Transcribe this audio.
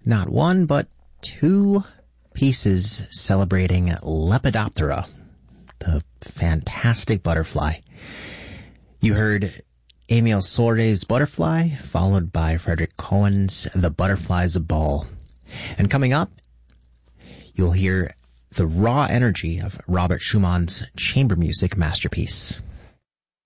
not one, but two pieces celebrating Lepidoptera, the fantastic butterfly. You heard Emile Sorde's Butterfly, followed by Frederick Cohen's The Butterfly's Ball. And coming up, you'll hear the raw energy of Robert Schumann's chamber music masterpiece.